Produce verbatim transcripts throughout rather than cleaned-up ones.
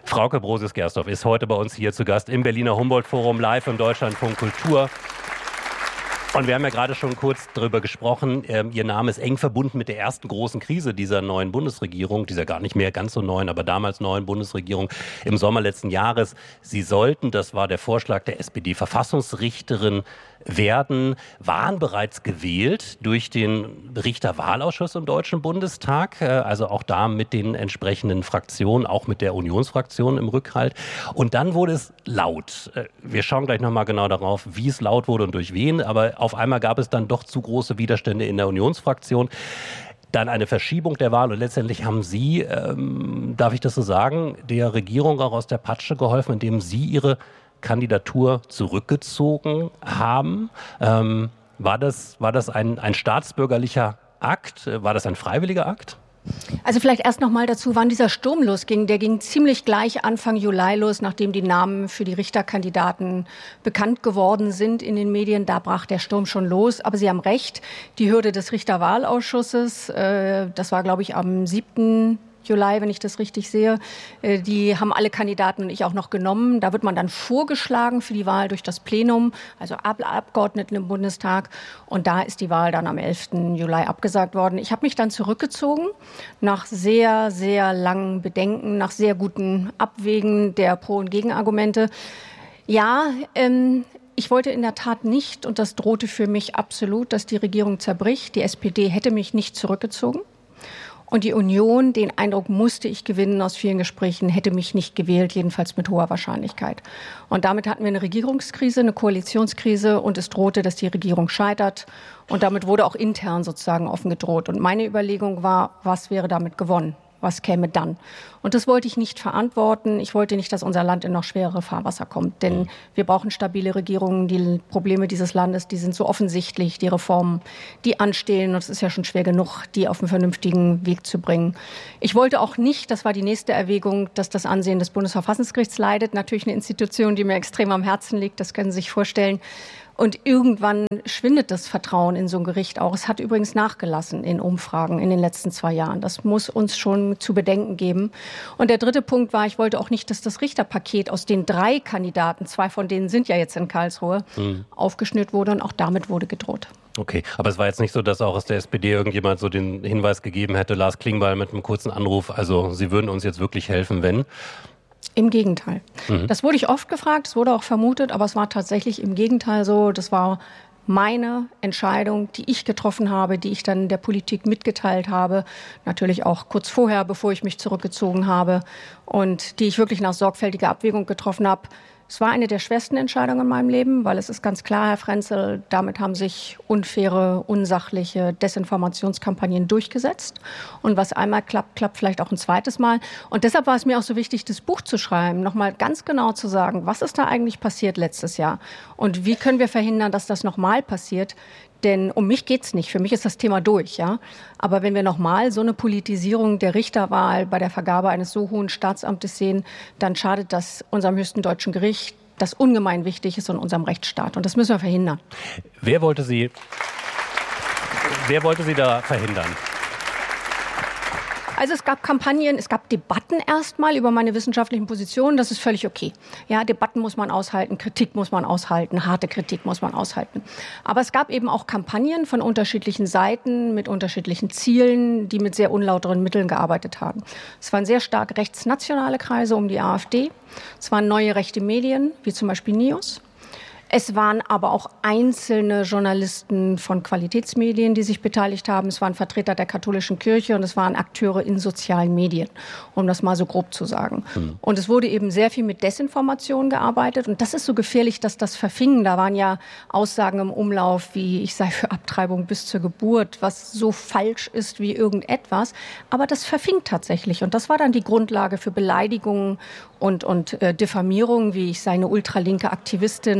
Frauke Brosius-Gersdorf ist heute bei uns hier zu Gast im Berliner Humboldt-Forum, live im Deutschlandfunk Kultur. Und wir haben ja gerade schon kurz darüber gesprochen, ähm, Ihr Name ist eng verbunden mit der ersten großen Krise dieser neuen Bundesregierung, dieser gar nicht mehr ganz so neuen, aber damals neuen Bundesregierung im Sommer letzten Jahres. Sie sollten, das war der Vorschlag der S P D, Verfassungsrichterin werden, waren bereits gewählt durch den Richterwahlausschuss im Deutschen Bundestag, also auch da mit den entsprechenden Fraktionen, auch mit der Unionsfraktion im Rückhalt. Und dann wurde es laut. Wir schauen gleich nochmal genau darauf, wie es laut wurde und durch wen, aber auf einmal gab es dann doch zu große Widerstände in der Unionsfraktion. Dann eine Verschiebung der Wahl und letztendlich haben Sie, ähm, darf ich das so sagen, der Regierung auch aus der Patsche geholfen, indem Sie Ihre Kandidatur zurückgezogen haben. Ähm, war das, war das ein, ein staatsbürgerlicher Akt? War das ein freiwilliger Akt? Also vielleicht erst noch mal dazu, wann dieser Sturm losging. Der ging ziemlich gleich Anfang Juli los, nachdem die Namen für die Richterkandidaten bekannt geworden sind in den Medien. Da brach der Sturm schon los. Aber Sie haben recht, die Hürde des Richterwahlausschusses, äh, das war, glaube ich, am siebten Juli, wenn ich das richtig sehe, die haben alle Kandidaten und ich auch noch genommen. Da wird man dann vorgeschlagen für die Wahl durch das Plenum, also Abgeordneten im Bundestag. Und da ist die Wahl dann am elften Juli abgesagt worden. Ich habe mich dann zurückgezogen nach sehr, sehr langen Bedenken, nach sehr guten Abwägen der Pro- und Gegenargumente. Ja, ähm, ich wollte in der Tat nicht, und das drohte für mich absolut, dass die Regierung zerbricht. Die S P D hätte mich nicht zurückgezogen. Und die Union, den Eindruck musste ich gewinnen aus vielen Gesprächen, hätte mich nicht gewählt, jedenfalls mit hoher Wahrscheinlichkeit. Und damit hatten wir eine Regierungskrise, eine Koalitionskrise und es drohte, dass die Regierung scheitert. Und damit wurde auch intern sozusagen offen gedroht. Und meine Überlegung war, was wäre damit gewonnen? Was käme dann? Und das wollte ich nicht verantworten. Ich wollte nicht, dass unser Land in noch schwerere Fahrwasser kommt. Denn wir brauchen stabile Regierungen. Die Probleme dieses Landes, die sind so offensichtlich. Die Reformen, die anstehen. Und es ist ja schon schwer genug, die auf einen vernünftigen Weg zu bringen. Ich wollte auch nicht, das war die nächste Erwägung, dass das Ansehen des Bundesverfassungsgerichts leidet. Natürlich eine Institution, die mir extrem am Herzen liegt. Das können Sie sich vorstellen. Und irgendwann schwindet das Vertrauen in so ein Gericht auch. Es hat übrigens nachgelassen in Umfragen in den letzten zwei Jahren. Das muss uns schon zu bedenken geben. Und der dritte Punkt war, ich wollte auch nicht, dass das Richterpaket aus den drei Kandidaten, zwei von denen sind ja jetzt in Karlsruhe, mhm. aufgeschnürt wurde. Und auch damit wurde gedroht. Okay, aber es war jetzt nicht so, dass auch aus der S P D irgendjemand so den Hinweis gegeben hätte, Lars Klingbeil mit einem kurzen Anruf, also Sie würden uns jetzt wirklich helfen, wenn... Im Gegenteil. Mhm. Das wurde ich oft gefragt, es wurde auch vermutet, aber es war tatsächlich im Gegenteil so. Das war meine Entscheidung, die ich getroffen habe, die ich dann der Politik mitgeteilt habe. Natürlich auch kurz vorher, bevor ich mich zurückgezogen habe und die ich wirklich nach sorgfältiger Abwägung getroffen habe. Es war eine der schwersten Entscheidungen in meinem Leben, weil es ist ganz klar, Herr Frenzel, damit haben sich unfaire, unsachliche Desinformationskampagnen durchgesetzt. Und was einmal klappt, klappt vielleicht auch ein zweites Mal. Und deshalb war es mir auch so wichtig, das Buch zu schreiben, nochmal ganz genau zu sagen, was ist da eigentlich passiert letztes Jahr? Und wie können wir verhindern, dass das nochmal passiert? Denn um mich geht's nicht. Für mich ist das Thema durch, ja. Aber wenn wir nochmal so eine Politisierung der Richterwahl bei der Vergabe eines so hohen Staatsamtes sehen, dann schadet das unserem höchsten deutschen Gericht, das ungemein wichtig ist in unserem Rechtsstaat. Und das müssen wir verhindern. Wer wollte Sie, wer wollte Sie da verhindern? Also es gab Kampagnen, es gab Debatten erstmal über meine wissenschaftlichen Positionen. Das ist völlig okay. Ja, Debatten muss man aushalten, Kritik muss man aushalten, harte Kritik muss man aushalten. Aber es gab eben auch Kampagnen von unterschiedlichen Seiten mit unterschiedlichen Zielen, die mit sehr unlauteren Mitteln gearbeitet haben. Es waren sehr stark rechtsnationale Kreise um die AfD. Es waren neue rechte Medien, wie zum Beispiel NIOS. Es waren aber auch einzelne Journalisten von Qualitätsmedien, die sich beteiligt haben. Es waren Vertreter der katholischen Kirche und es waren Akteure in sozialen Medien, um das mal so grob zu sagen. Mhm. Und es wurde eben sehr viel mit Desinformation gearbeitet. Und das ist so gefährlich, dass das verfing. Da waren ja Aussagen im Umlauf, wie ich sei für Abtreibung bis zur Geburt, was so falsch ist wie irgendetwas. Aber das verfing tatsächlich. Und das war dann die Grundlage für Beleidigungen und, und äh, Diffamierungen, wie ich sei eine ultralinke Aktivistin,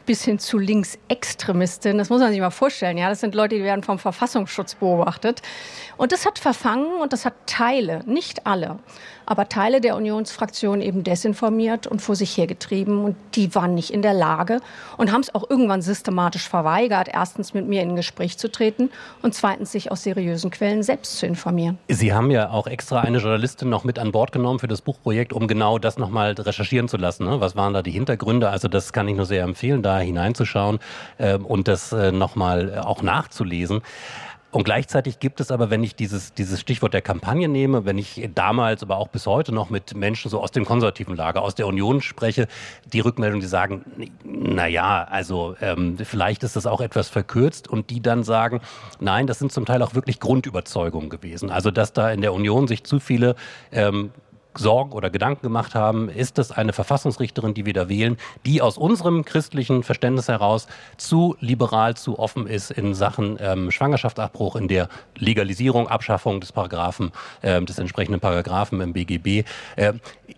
bis hin zu Linksextremistin. Das muss man sich mal vorstellen. Ja, das sind Leute, die werden vom Verfassungsschutz beobachtet. Und das hat verfangen und das hat Teile, nicht alle, aber Teile der Unionsfraktion eben desinformiert und vor sich hergetrieben. Und die waren nicht in der Lage und haben es auch irgendwann systematisch verweigert, erstens mit mir in ein Gespräch zu treten und zweitens sich aus seriösen Quellen selbst zu informieren. Sie haben ja auch extra eine Journalistin noch mit an Bord genommen für das Buchprojekt, um genau das nochmal recherchieren zu lassen. Ne? Was waren da die Hintergründe? Also das kann ich nur sehr empfehlen, da hineinzuschauen äh, und das äh, nochmal auch nachzulesen. Und gleichzeitig gibt es aber, wenn ich dieses, dieses Stichwort der Kampagne nehme, wenn ich damals, aber auch bis heute noch mit Menschen so aus dem konservativen Lager, aus der Union spreche, die Rückmeldung, die sagen, na ja, also ähm, vielleicht ist das auch etwas verkürzt und die dann sagen, nein, das sind zum Teil auch wirklich Grundüberzeugungen gewesen. Also dass da in der Union sich zu viele ähm, Sorgen oder Gedanken gemacht haben, ist das eine Verfassungsrichterin, die wir da wählen, die aus unserem christlichen Verständnis heraus zu liberal, zu offen ist in Sachen ähm, Schwangerschaftsabbruch, in der Legalisierung, Abschaffung des Paragraphen, äh, des entsprechenden Paragraphen im B G B. Äh,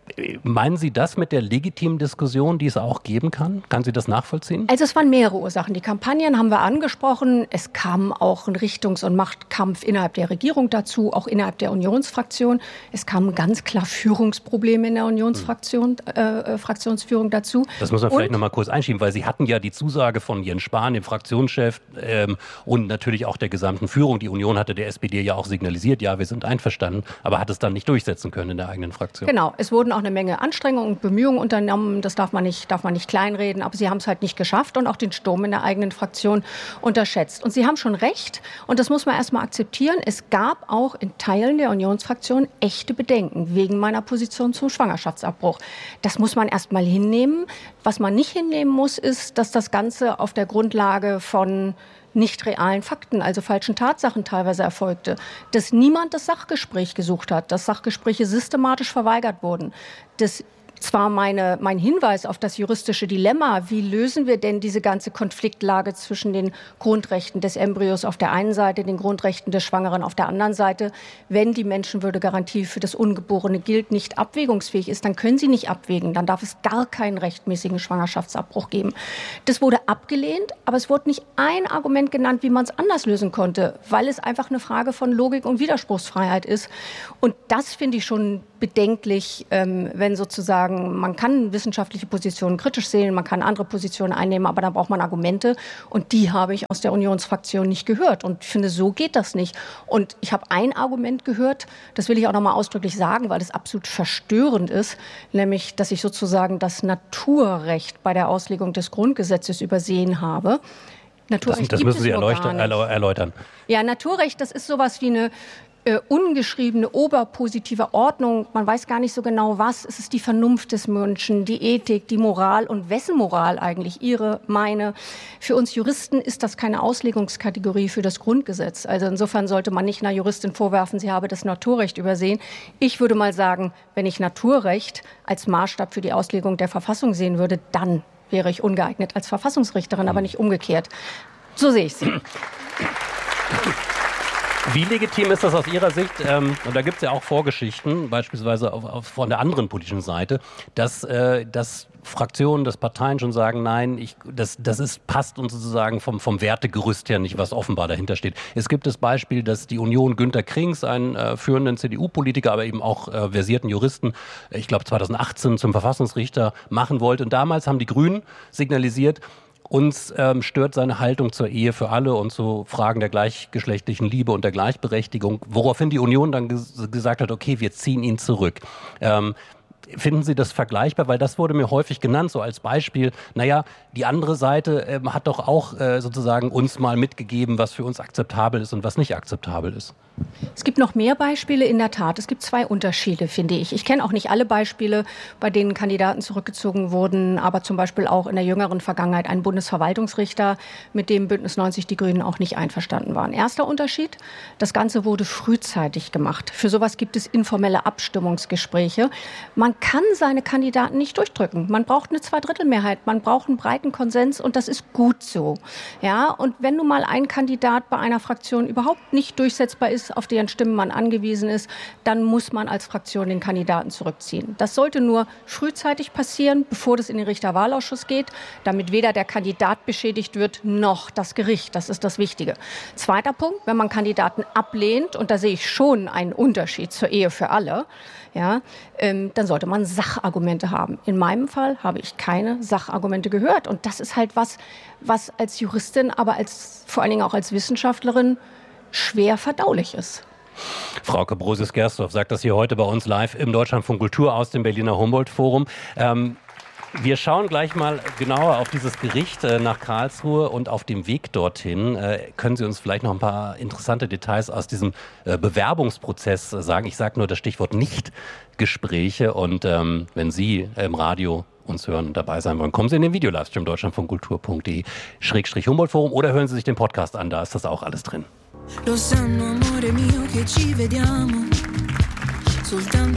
Meinen Sie das mit der legitimen Diskussion, die es auch geben kann? Kann sie das nachvollziehen? Also es waren mehrere Ursachen. Die Kampagnen haben wir angesprochen. Es kam auch ein Richtungs- und Machtkampf innerhalb der Regierung dazu, auch innerhalb der Unionsfraktion. Es kamen ganz klar Führungsprobleme in der Unionsfraktion, äh, Fraktionsführung dazu. Das muss man vielleicht noch mal kurz einschieben, weil Sie hatten ja die Zusage von Jens Spahn, dem Fraktionschef, ähm, und natürlich auch der gesamten Führung. Die Union hatte der S P D ja auch signalisiert, ja, wir sind einverstanden, aber hat es dann nicht durchsetzen können in der eigenen Fraktion. Genau, es wurden auch eine Menge Anstrengungen und Bemühungen unternommen. Das darf man nicht, darf man nicht kleinreden. Aber sie haben es halt nicht geschafft und auch den Sturm in der eigenen Fraktion unterschätzt. Und Sie haben schon recht. Und das muss man erst mal akzeptieren. Es gab auch in Teilen der Unionsfraktion echte Bedenken wegen meiner Position zum Schwangerschaftsabbruch. Das muss man erst mal hinnehmen. Was man nicht hinnehmen muss, ist, dass das Ganze auf der Grundlage von nicht realen Fakten, also falschen Tatsachen teilweise erfolgte, dass niemand das Sachgespräch gesucht hat, dass Sachgespräche systematisch verweigert wurden, dass zwar meine, mein Hinweis auf das juristische Dilemma, wie lösen wir denn diese ganze Konfliktlage zwischen den Grundrechten des Embryos auf der einen Seite, den Grundrechten des Schwangeren auf der anderen Seite, wenn die Menschenwürdegarantie für das Ungeborene gilt, nicht abwägungsfähig ist, dann können Sie nicht abwägen, dann darf es gar keinen rechtmäßigen Schwangerschaftsabbruch geben. Das wurde abgelehnt, aber es wurde nicht ein Argument genannt, wie man es anders lösen konnte, weil es einfach eine Frage von Logik und Widerspruchsfreiheit ist. Und das finde ich schon bedenklich, ähm, wenn sozusagen man kann wissenschaftliche Positionen kritisch sehen, man kann andere Positionen einnehmen, aber da braucht man Argumente und die habe ich aus der Unionsfraktion nicht gehört und ich finde, so geht das nicht. Und ich habe ein Argument gehört, das will ich auch noch mal ausdrücklich sagen, weil das absolut verstörend ist, nämlich, dass ich sozusagen das Naturrecht bei der Auslegung des Grundgesetzes übersehen habe. Naturrecht das, das müssen Sie erläutern, erläutern. Ja, Naturrecht, das ist sowas wie eine Äh, ungeschriebene, oberpositive Ordnung. Man weiß gar nicht so genau, was. Es ist die Vernunft des Menschen, die Ethik, die Moral. Und wessen Moral eigentlich? Ihre, meine. Für uns Juristen ist das keine Auslegungskategorie für das Grundgesetz. Also insofern sollte man nicht einer Juristin vorwerfen, sie habe das Naturrecht übersehen. Ich würde mal sagen, wenn ich Naturrecht als Maßstab für die Auslegung der Verfassung sehen würde, dann wäre ich ungeeignet als Verfassungsrichterin, aber nicht umgekehrt. So sehe ich es. Wie legitim ist das aus Ihrer Sicht, ähm, und da gibt es ja auch Vorgeschichten, beispielsweise auf, auf, von der anderen politischen Seite, dass, äh, dass Fraktionen, dass Parteien schon sagen, nein, ich, das, das ist, passt uns sozusagen vom, vom Wertegerüst her nicht, was offenbar dahinter steht. Es gibt das Beispiel, dass die Union Günter Krings, einen äh, führenden C D U-Politiker, aber eben auch äh, versierten Juristen, ich glaube zweitausendachtzehn zum Verfassungsrichter machen wollte. Und damals haben die Grünen signalisiert, uns ähm, stört seine Haltung zur Ehe für alle und zu Fragen der gleichgeschlechtlichen Liebe und der Gleichberechtigung, woraufhin die Union dann ges- gesagt hat, okay, wir ziehen ihn zurück. Ähm, Finden Sie das vergleichbar? Weil das wurde mir häufig genannt, so als Beispiel. Naja, die andere Seite äh, hat doch auch äh, sozusagen uns mal mitgegeben, was für uns akzeptabel ist und was nicht akzeptabel ist. Es gibt noch mehr Beispiele, in der Tat. Es gibt zwei Unterschiede, finde ich. Ich kenne auch nicht alle Beispiele, bei denen Kandidaten zurückgezogen wurden, aber zum Beispiel auch in der jüngeren Vergangenheit einen Bundesverwaltungsrichter, mit dem Bündnis neunzig Die Grünen auch nicht einverstanden waren. Erster Unterschied, das Ganze wurde frühzeitig gemacht. Für sowas gibt es informelle Abstimmungsgespräche. Man man kann seine Kandidaten nicht durchdrücken. Man braucht eine Zweidrittelmehrheit, man braucht einen breiten Konsens und das ist gut so. Ja, und wenn nun mal ein Kandidat bei einer Fraktion überhaupt nicht durchsetzbar ist, auf deren Stimmen man angewiesen ist, dann muss man als Fraktion den Kandidaten zurückziehen. Das sollte nur frühzeitig passieren, bevor das in den Richterwahlausschuss geht, damit weder der Kandidat beschädigt wird, noch das Gericht. Das ist das Wichtige. Zweiter Punkt, wenn man Kandidaten ablehnt, und da sehe ich schon einen Unterschied zur Ehe für alle, ja, ähm, dann sollte man Sachargumente haben. In meinem Fall habe ich keine Sachargumente gehört. Und das ist halt was, was als Juristin, aber als, vor allen Dingen auch als Wissenschaftlerin schwer verdaulich ist. Frauke Brosius-Gersdorf sagt das hier heute bei uns live im Deutschlandfunk Kultur aus dem Berliner Humboldt-Forum. Ähm, Wir schauen gleich mal genauer auf dieses Gericht äh, nach Karlsruhe und auf dem Weg dorthin. Äh, können Sie uns vielleicht noch ein paar interessante Details aus diesem äh, Bewerbungsprozess äh, sagen? Ich sage nur das Stichwort Nicht-Gespräche. Und ähm, wenn Sie im Radio uns hören und dabei sein wollen, kommen Sie in den Videolivestream deutschlandfunkkultur punkt de Schrägstrich Humboldt-Forum oder hören Sie sich den Podcast an, da ist das auch alles drin. Lo sanno, amore mio, che ci vediamo soltanto